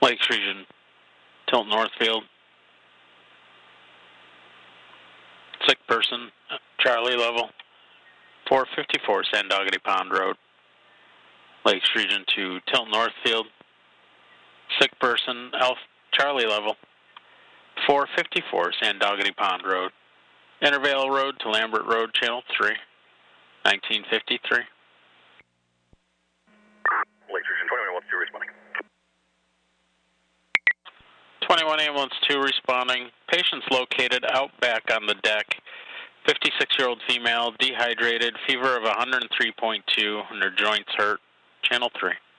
Lakes Region, Tilton Northfield. Sick person, Charlie level, 454 Sandogany Pond Road. Lakes Region to Tilton Northfield. Sick person, Charlie level, 454 Sandogany Pond Road. Intervale Road to Lambert Road, Channel 3, 1953. Lakes Region 21 Ambulance 2 responding. 21 Ambulance 2 responding. Patient's located out back on the deck. 56-year-old female, dehydrated, fever of 103.2, and her joints hurt. Channel 3.